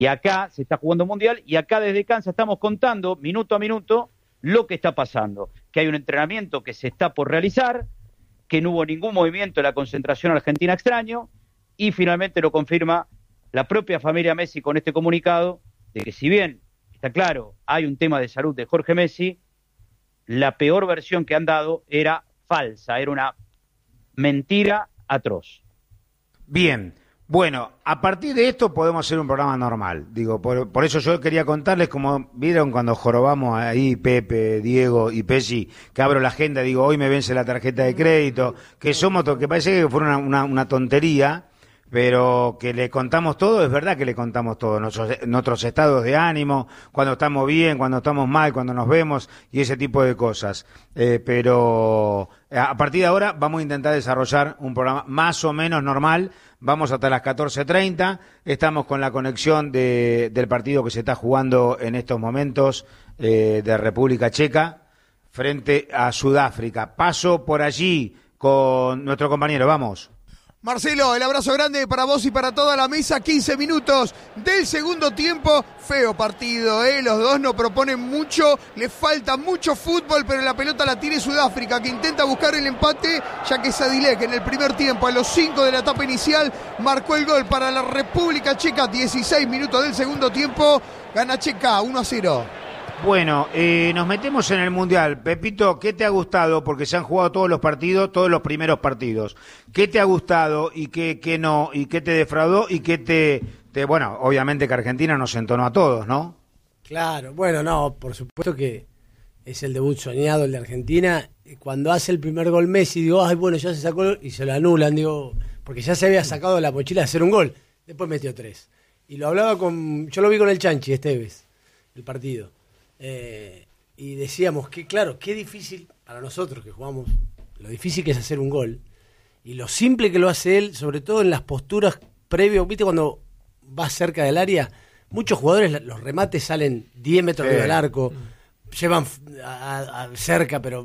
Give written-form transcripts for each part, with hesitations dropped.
Y acá se está jugando un mundial y acá desde Kansas estamos contando minuto a minuto lo que está pasando, que hay un entrenamiento que se está por realizar, que no hubo ningún movimiento en la concentración argentina extraño, y finalmente lo confirma la propia familia Messi con este comunicado, de que si bien, está claro, hay un tema de salud de Jorge Messi, la peor versión que han dado era falsa, era una mentira atroz. Bien. Bueno, a partir de esto podemos hacer un programa normal. Digo, por eso yo quería contarles, como vieron cuando jorobamos ahí Pepe, Diego y Pesci, que abro la agenda, digo, hoy me vence la tarjeta de crédito, que que parece que fue una tontería, pero que le contamos todo, es verdad que le contamos todo, nuestros estados de ánimo, cuando estamos bien, cuando estamos mal, cuando nos vemos y ese tipo de cosas. Pero a partir de ahora vamos a intentar desarrollar un programa más o menos normal. Vamos hasta las 14:30, estamos con la conexión del partido que se está jugando en estos momentos de República Checa frente a Sudáfrica. Paso por allí con nuestro compañero, vamos. Marcelo, el abrazo grande para vos y para toda la mesa. 15 minutos del segundo tiempo. Feo partido, Los dos no proponen mucho. Le falta mucho fútbol, pero la pelota la tiene Sudáfrica, que intenta buscar el empate, ya que Sadilek en el primer tiempo, a los 5 de la etapa inicial, marcó el gol para la República Checa. 16 minutos del segundo tiempo. Gana Checa 1-0. Bueno, nos metemos en el Mundial. Pepito, ¿qué te ha gustado? Porque se han jugado todos los partidos, todos los primeros partidos. ¿Qué te ha gustado y qué no? ¿Y qué te defraudó? ¿Y qué bueno, obviamente que Argentina nos entonó a todos, ¿no? Claro, bueno, no, por supuesto que es el debut soñado el de Argentina. Cuando hace el primer gol Messi, digo, ay, bueno, ya se sacó y se lo anulan, digo, porque ya se había sacado de la mochila de hacer un gol. Después metió 3. Y lo hablaba yo lo vi con el Chanchi Esteves, el partido. Y decíamos que, claro, qué difícil para nosotros que jugamos, lo difícil que es hacer un gol y lo simple que lo hace él, sobre todo en las posturas previas. ¿Viste cuando vas cerca del área? Muchos jugadores, los remates salen 10 metros del arco, llevan cerca, pero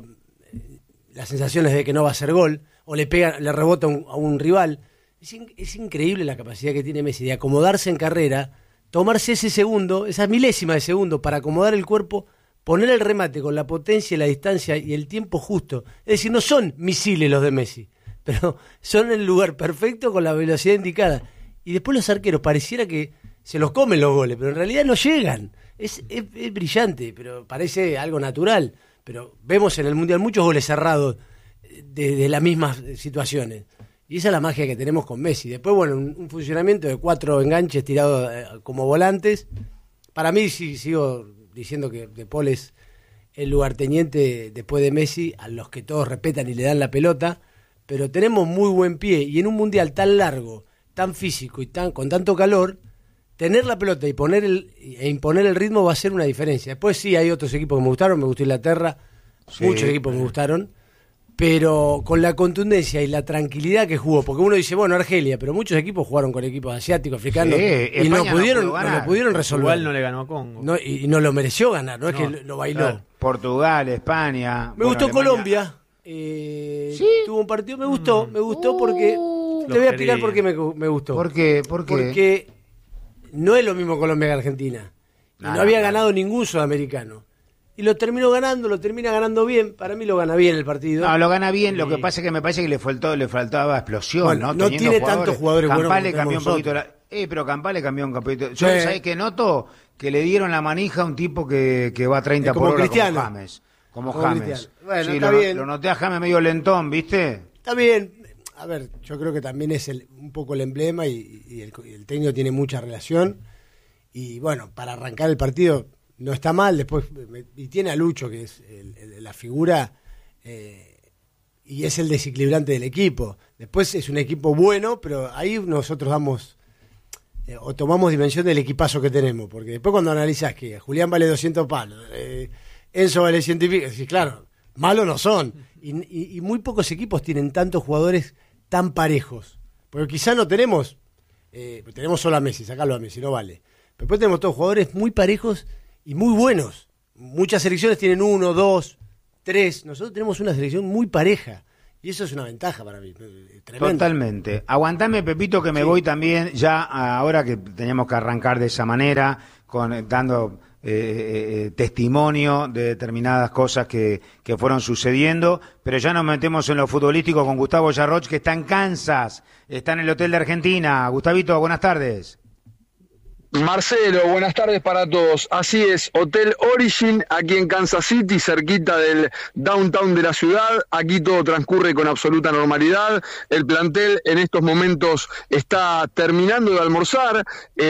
la sensación es de que no va a ser gol, o le rebota a un rival. Es increíble la capacidad que tiene Messi de acomodarse en carrera, tomarse ese segundo, esa milésima de segundo para acomodar el cuerpo, poner el remate con la potencia y la distancia y el tiempo justo. Es decir, no son misiles los de Messi, pero son el lugar perfecto con la velocidad indicada. Y después los arqueros pareciera que se los comen los goles, pero en realidad no llegan. Es brillante, pero parece algo natural. Pero vemos en el Mundial muchos goles cerrados de las mismas situaciones. Y esa es la magia que tenemos con Messi. Después, bueno, un funcionamiento de 4 enganches tirados como volantes. Para mí, sí, sigo diciendo que De Paul es el lugarteniente después de Messi, a los que todos respetan y le dan la pelota. Pero tenemos muy buen pie. Y en un mundial tan largo, tan físico y con tanto calor, tener la pelota y imponer el ritmo va a ser una diferencia. Después sí, hay otros equipos que me gustaron. Me gustó Inglaterra. Sí. Muchos equipos me gustaron. Pero con la contundencia y la tranquilidad que jugó, porque uno dice, bueno, Argelia, pero muchos equipos jugaron con equipos asiáticos, africanos, y no pudieron resolver. Portugal no le ganó a Congo. No, y no lo mereció ganar, no es que lo bailó. Portugal, España. Me gustó Alemania. Colombia. ¿Sí? Tuvo un partido, me gustó porque... Te voy a explicar por qué me gustó. ¿Por qué? Porque no es lo mismo Colombia que Argentina. No había ganado ningún sudamericano. Y lo termina ganando bien. Para mí lo gana bien el partido. No, lo gana bien. Sí. Lo que pasa es que me parece que le faltaba explosión, bueno, ¿no? No tiene tantos jugadores buenos. Campale cambió un poquito pero Campale cambió un poquito. Yo, ¿sabés qué noto? Que le dieron la manija a un tipo que va a 30 por hora Cristiano. como James. Bueno, sí, está bien. Lo noté a James medio lentón, ¿viste? Está bien. A ver, yo creo que también es un poco el emblema y el técnico tiene mucha relación. Y bueno, para arrancar el partido... No está mal, después y tiene a Lucho, que es la figura, y es el desequilibrante del equipo. Después es un equipo bueno, pero ahí nosotros damos o tomamos dimensión del equipazo que tenemos, porque después cuando analizás que Julián vale 200 palos, Enzo vale 100 y pico, sí, claro, malos no son, y muy pocos equipos tienen tantos jugadores tan parejos, porque quizás no tenemos solo a Messi, sacalo a Messi, no vale, pero después tenemos todos jugadores muy parejos y muy buenos. Muchas selecciones tienen 1, 2, 3. Nosotros tenemos una selección muy pareja. Y eso es una ventaja para mí, tremendo. Totalmente. Aguantame, Pepito, que me voy también ya ahora que teníamos que arrancar de esa manera, dando testimonio de determinadas cosas que fueron sucediendo, pero ya nos metemos en lo futbolístico con Gustavo Yarroch, que está en Kansas, está en el Hotel de Argentina. Gustavito, buenas tardes. Marcelo, buenas tardes para todos. Así es, Hotel Origin, aquí en Kansas City, cerquita del downtown de la ciudad. Aquí todo transcurre con absoluta normalidad. El plantel en estos momentos está terminando de almorzar.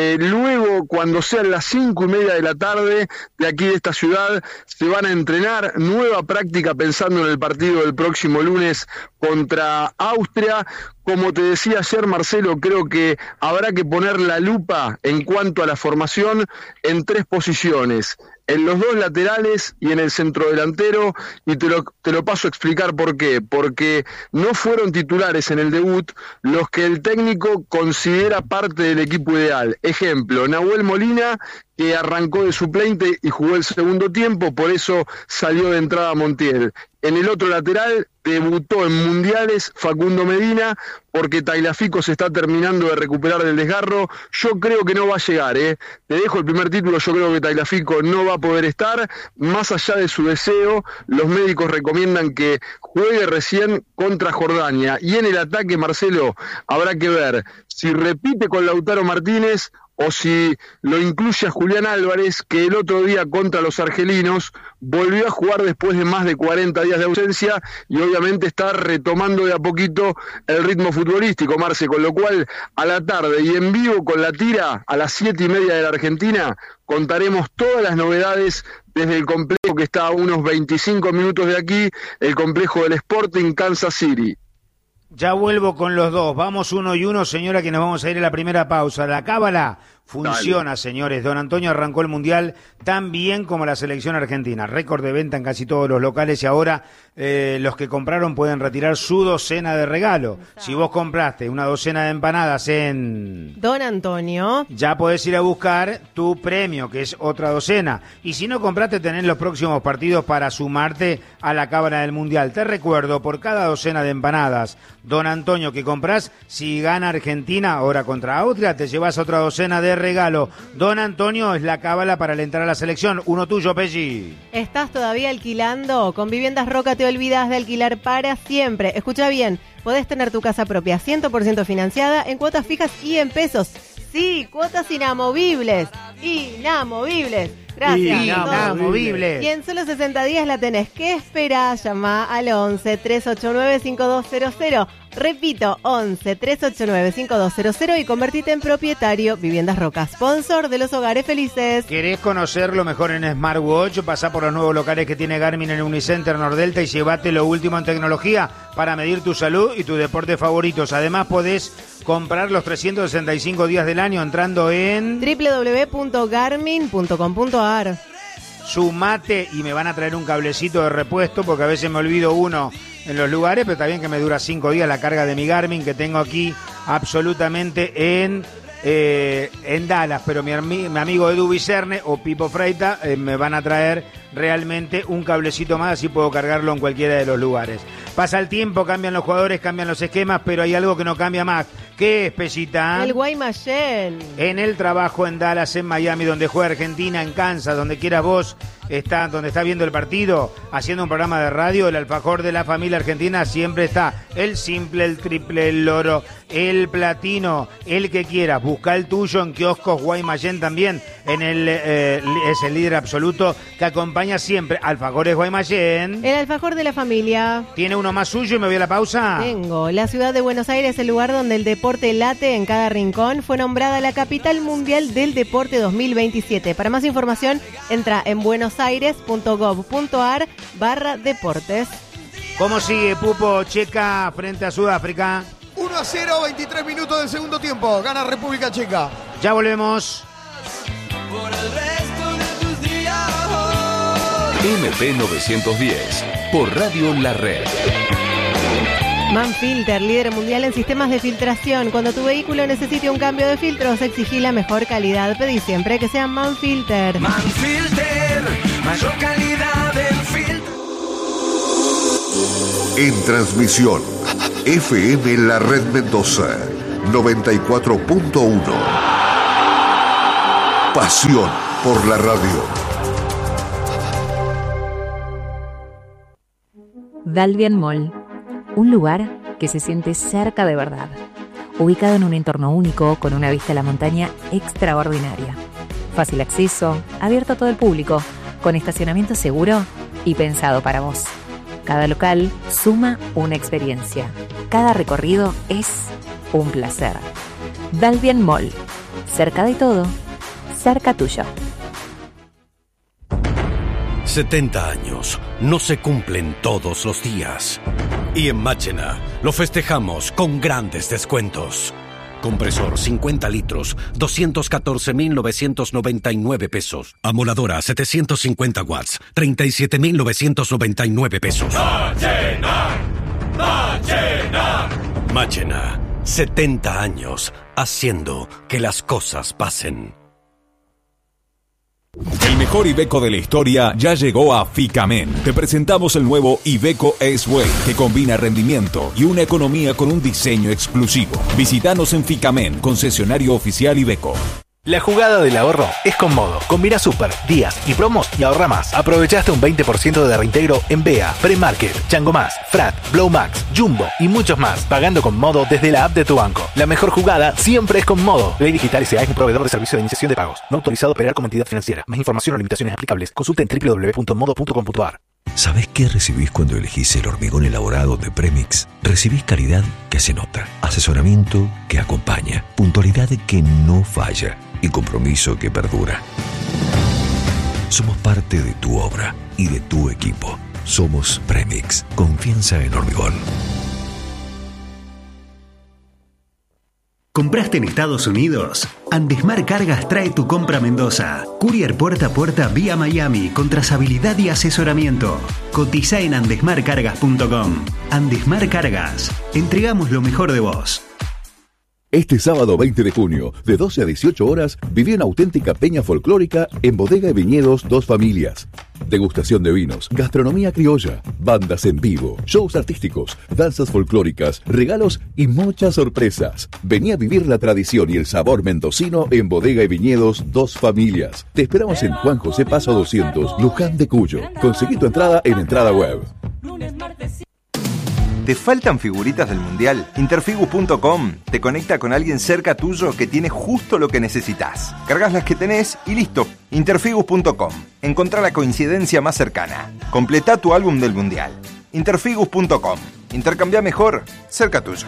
Luego, cuando sean las 5:30 de la tarde, de aquí de esta ciudad, se van a entrenar. Nueva práctica pensando en el partido del próximo lunes contra Austria. Como te decía ayer, Marcelo, creo que habrá que poner la lupa en cuanto a la formación en 3 posiciones, en los 2 laterales y en el centrodelantero, y te lo paso a explicar por qué. Porque no fueron titulares en el debut los que el técnico considera parte del equipo ideal. Ejemplo, Nahuel Molina, que arrancó de suplente y jugó el segundo tiempo, por eso salió de entrada Montiel. En el otro lateral debutó en mundiales Facundo Medina, porque Tagliafico se está terminando de recuperar del desgarro. Yo creo que no va a llegar, Te dejo el primer título. Yo creo que Tagliafico no va a poder estar, más allá de su deseo. Los médicos recomiendan que juegue recién contra Jordania. Y en el ataque, Marcelo, habrá que ver si repite con Lautaro Martínez o si lo incluye a Julián Álvarez, que el otro día contra los argelinos volvió a jugar después de más de 40 días de ausencia y obviamente está retomando de a poquito el ritmo futbolístico, Marce, con lo cual a la tarde y en vivo con la tira a las 7:30 de la Argentina contaremos todas las novedades desde el complejo que está a unos 25 minutos de aquí, el complejo del Sporting Kansas City. Ya vuelvo con los dos. Vamos 1 y 1, señora, que nos vamos a ir a la primera pausa. La cábala funciona, dale, señores. Don Antonio arrancó el Mundial tan bien como la selección argentina. Récord de venta en casi todos los locales y ahora los que compraron pueden retirar su docena de regalo. Si vos compraste una docena de empanadas en Don Antonio, ya podés ir a buscar tu premio, que es otra docena. Y si no compraste, tenés los próximos partidos para sumarte a la cábala del Mundial. Te recuerdo, por cada docena de empanadas, Don Antonio, que comprás, si gana Argentina ahora contra Austria, te llevas otra docena de regalo. Don Antonio es la cábala para alentar a la selección. Uno tuyo, Pelli. ¿Estás todavía alquilando? Con Viviendas Roca te olvidas de alquilar para siempre. Escucha bien, podés tener tu casa propia 100% financiada en cuotas fijas y en pesos. Sí, cuotas inamovibles. Inamovibles. Gracias. Inamovibles. Y en solo 60 días la tenés. ¿Qué esperás? Llama al 11-389-5200. Repito, 11-389-5200 y convertite en propietario. Viviendas Roca, sponsor de los hogares felices. ¿Querés conocerlo mejor en Smartwatch? Pasá por los nuevos locales que tiene Garmin en Unicenter Nordelta y llevate lo último en tecnología para medir tu salud y tus deportes favoritos. Además, podés comprar los 365 días del año entrando en www.garmin.com.ar. Sumate y me van a traer un cablecito de repuesto porque a veces me olvido uno en los lugares, pero está bien que me dura 5 días la carga de mi Garmin que tengo aquí absolutamente en Dallas, pero mi amigo Edu Vicerne o Pipo Freita me van a traer realmente un cablecito más, así puedo cargarlo en cualquiera de los lugares. Pasa el tiempo, cambian los jugadores, cambian los esquemas, pero hay algo que no cambia más. ¿Qué es, Pellita? El Guaymallén. En el trabajo en Dallas, en Miami, donde juega Argentina, en Kansas, donde quieras vos, donde está viendo el partido, haciendo un programa de radio, el alfajor de la familia argentina siempre está. El simple, el triple, el loro, el platino, el que quieras. Busca el tuyo en kioscos Guaymallén también. Es el líder absoluto que acompaña siempre. Alfajores Guaymallén. El alfajor de la familia. ¿Tiene uno más suyo y me voy a la pausa? Tengo. La ciudad de Buenos Aires, el lugar donde el deporte late en cada rincón, fue nombrada la capital mundial del deporte 2027. Para más información, entra en buenosaires.gov.ar/deportes. ¿Cómo sigue Pupo Checa frente a Sudáfrica? 1-0, 23 minutos del segundo tiempo. Gana República Checa. Ya volvemos. Por el resto de tus días. MP 910, por Radio La Red. Manfilter, líder mundial en sistemas de filtración. Cuando tu vehículo necesite un cambio de filtros, exigí la mejor calidad. Pedí siempre que sea Manfilter. Manfilter, mayor calidad en filtro. En transmisión, FM La Red Mendoza, 94.1. Pasión por la radio. Dalvian Mall, un lugar que se siente cerca de verdad, ubicado en un entorno único con una vista a la montaña extraordinaria. Fácil acceso, abierto a todo el público, con estacionamiento seguro y pensado para vos. Cada local suma una experiencia. Cada recorrido es un placer. Dalvian Mall, cerca de todo, cerca tuyo. 70 años no se cumplen todos los días. Y en Máchena lo festejamos con grandes descuentos. Compresor 50 litros, 214.999 pesos. Amoladora 750 watts, 37.999 pesos. ¡Máchena! ¡Máchena! Máchena, 70 años haciendo que las cosas pasen. El mejor Iveco de la historia ya llegó a Ficamen. Te presentamos el nuevo Iveco S-Way, que combina rendimiento y una economía con un diseño exclusivo. Visítanos en Ficamen, concesionario oficial Iveco. La jugada del ahorro es con Modo. Combina super, días y promos y ahorra más. Aprovechaste un 20% de reintegro en BEA, Premarket, Chango Más, Frat, Blow Max, Jumbo y muchos más. Pagando con Modo desde la app de tu banco. La mejor jugada siempre es con Modo. Ley Digital S.A. es un proveedor de servicio de iniciación de pagos. No autorizado a operar como entidad financiera. Más información o limitaciones aplicables. Consulta en www.modo.com.ar. ¿Sabés qué recibís cuando elegís el hormigón elaborado de Premix? Recibís calidad que se nota, asesoramiento que acompaña, puntualidad que no falla y compromiso que perdura. Somos parte de tu obra y de tu equipo. Somos Premix. Confianza en hormigón. ¿Compraste en Estados Unidos? Andesmar Cargas trae tu compra a Mendoza. Courier puerta a puerta vía Miami con trazabilidad y asesoramiento. Cotiza en andesmarcargas.com. Andesmar Cargas. Entregamos lo mejor de vos. Este sábado 20 de junio, de 12 a 18 horas, viví una auténtica peña folclórica en Bodega y Viñedos Dos Familias. Degustación de vinos, gastronomía criolla, bandas en vivo, shows artísticos, danzas folclóricas, regalos y muchas sorpresas. Vení a vivir la tradición y el sabor mendocino en Bodega y Viñedos Dos Familias. Te esperamos en Juan José Paso 200, Luján de Cuyo. Conseguí tu entrada en Entrada Web. ¿Te faltan figuritas del Mundial? Interfigus.com te conecta con alguien cerca tuyo que tiene justo lo que necesitas. Cargas las que tenés y listo. Interfigus.com. Encontrá la coincidencia más cercana. Completá tu álbum del Mundial. Interfigus.com. Intercambia mejor, cerca tuyo.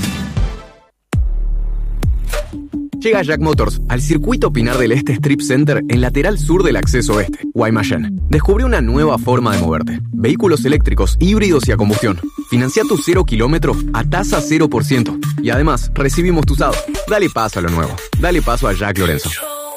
Llega Jack Motors al circuito Pinar del Este Strip Center en lateral sur del acceso oeste, Guaymallén. Descubre una nueva forma de moverte. Vehículos eléctricos, híbridos y a combustión. Financia tu 0 kilómetro a tasa 0%. Y además, recibimos tu usado. Dale paso a lo nuevo. Dale paso a Jack Lorenzo.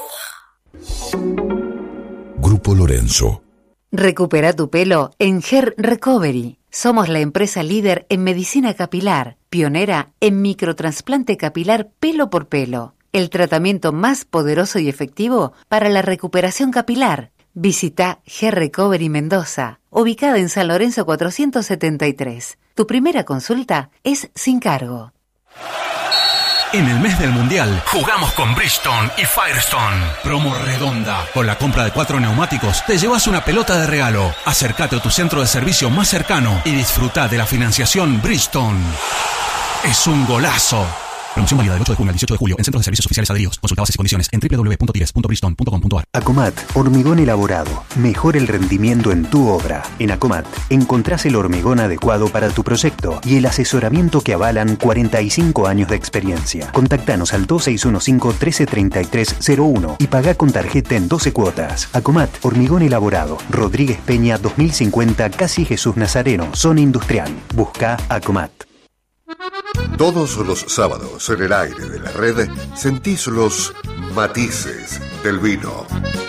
Grupo Lorenzo. Recupera tu pelo en Hair Recovery. Somos la empresa líder en medicina capilar, pionera en microtrasplante capilar pelo por pelo. El tratamiento más poderoso y efectivo para la recuperación capilar. Visita Hair Recovery Mendoza, ubicada en San Lorenzo 473. Tu primera consulta es sin cargo. En el mes del Mundial, jugamos con Bridgestone y Firestone. Promo redonda. Por la compra de 4 neumáticos, te llevas una pelota de regalo. Acércate a tu centro de servicio más cercano y disfruta de la financiación Bridgestone. Es un golazo. Promoción válida del 8 de junio al 18 de julio en centros de servicios oficiales adheridos. Consulta bases y condiciones en www.tires.bridgestone.com.ar. Acomat, hormigón elaborado. Mejora el rendimiento en tu obra. En Acomat encontrás el hormigón adecuado para tu proyecto y el asesoramiento que avalan 45 años de experiencia. Contactanos al 2615-133301 y pagá con tarjeta en 12 cuotas. Acomat, hormigón elaborado. Rodríguez Peña 2050, Casi Jesús Nazareno, zona industrial. Busca Acomat. Todos los sábados en el aire de la red sentís los matices del vino.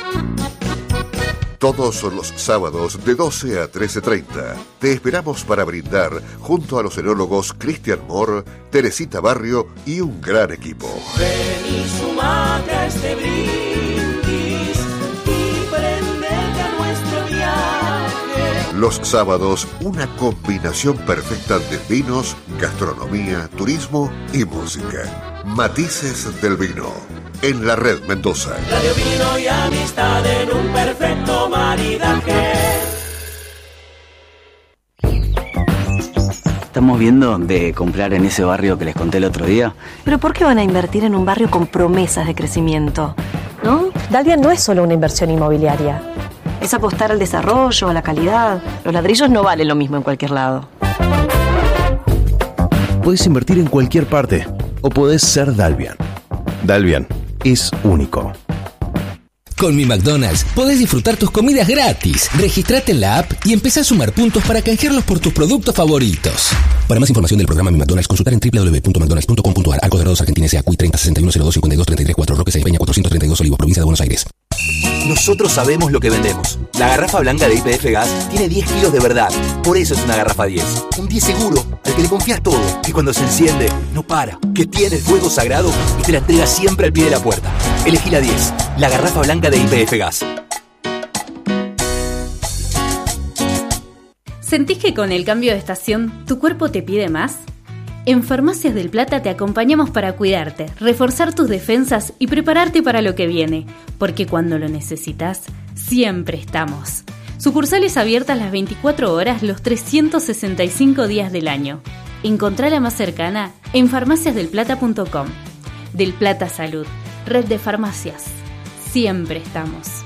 Todos los sábados de 12 a 13:30 te esperamos para brindar junto a los enólogos Cristian Moore, Teresita Barrio y un gran equipo. Ven y sumate a este brindis y prendete a nuestro viaje. Los sábados, una combinación perfecta de vinos, gastronomía, turismo y música. Matices del Vino, en la Red Mendoza. Radio, vino y amistad en un perfecto maridaje. Estamos viendo de comprar en ese barrio que les conté el otro día. ¿Pero por qué van a invertir en un barrio con promesas de crecimiento? ¿No? Dalvia no es solo una inversión inmobiliaria. Es apostar al desarrollo, a la calidad. Los ladrillos no valen lo mismo en cualquier lado. Puedes invertir en cualquier parte o podés ser Dalvian. Dalvian es único. Con Mi McDonald's podés disfrutar tus comidas gratis. Registrate en la app y empezá a sumar puntos para canjearlos por tus productos favoritos. Para más información del programa Mi McDonald's, consultar en www.mcdonalds.com.ar. Arcos Dorados Argentina S.A. CUI 30 61 02 52 33 4 Roque Peña 432 Olivos, provincia de Buenos Aires. Nosotros sabemos lo que vendemos. La garrafa blanca de YPF Gas tiene 10 kilos de verdad. Por eso es una garrafa 10. Un 10 seguro, al que le confías todo. Que cuando se enciende, no para. Que tiene el fuego sagrado y te la entrega siempre al pie de la puerta. Elegí la 10. La garrafa blanca de YPF Gas. ¿Sentís que con el cambio de estación tu cuerpo te pide más? En Farmacias del Plata te acompañamos para cuidarte, reforzar tus defensas y prepararte para lo que viene, porque cuando lo necesitas, siempre estamos. Sucursales abiertas las 24 horas, los 365 días del año. Encontrá la más cercana en farmaciasdelplata.com. Del Plata Salud, red de farmacias. Siempre estamos.